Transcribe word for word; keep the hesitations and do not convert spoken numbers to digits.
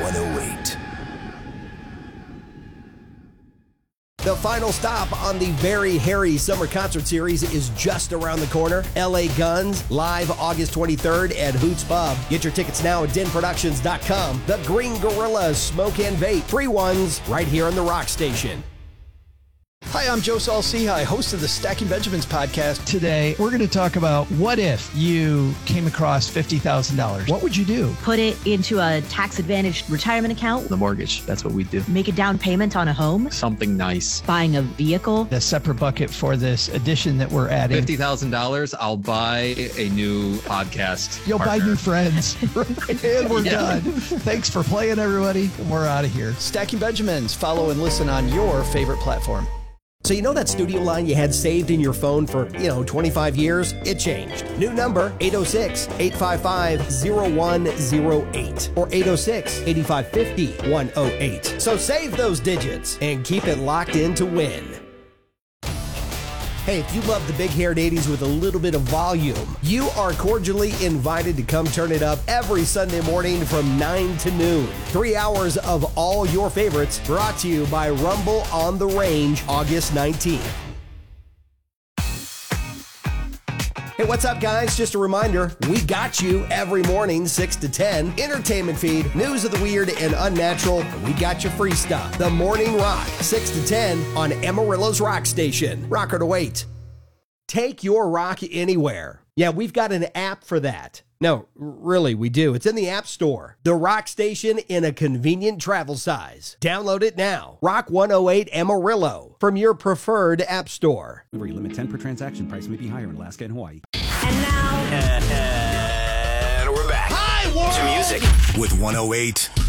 one oh eight. The final stop on the Very Hairy Summer Concert Series is just around the corner. L A Guns, live August twenty-third at Hoots Pub. Get your tickets now at den productions dot com. The Green Gorilla Smoke and Vape. Free ones right here on the Rock Station. Hi, I'm Joe Saul-Sehy, host of the Stacking Benjamins podcast. Today, we're going to talk about what if you came across fifty thousand dollars? What would you do? Put it into a tax-advantaged retirement account. The mortgage, that's what we do. Make a down payment on a home. Something nice. Buying a vehicle. A separate bucket for this addition that we're adding. fifty thousand dollars, I'll buy a new podcast You'll partner. buy new friends. And we're Yeah. done. Thanks for playing, everybody. We're out of here. Stacking Benjamins. Follow and listen on your favorite platform. So you know that studio line you had saved in your phone for, you know, twenty-five years? It changed. New number, eight oh six, eight five five, oh one oh eight or eight oh six, eight five five oh, one oh eight. So save those digits and keep it locked in to win. Hey, if you love the big-haired eighties with a little bit of volume, you are cordially invited to come turn it up every Sunday morning from nine to noon. Three hours of all your favorites brought to you by Rumble on the Range, August nineteenth. Hey, what's up, guys? Just a reminder, we got you every morning, six to ten. Entertainment feed, news of the weird and unnatural, and we got you free stuff. The Morning Rock, six to ten on Amarillo's Rock Station. Rocker to wait. Take your rock anywhere. Yeah, we've got an app for that. No, really, we do. It's in the App Store. The Rock Station in a convenient travel size. Download it now. Rock one oh eight Amarillo from your preferred app store. Delivery limit ten per transaction. Price may be higher in Alaska and Hawaii. And now. And we're back. Hi, world! To music with one oh eight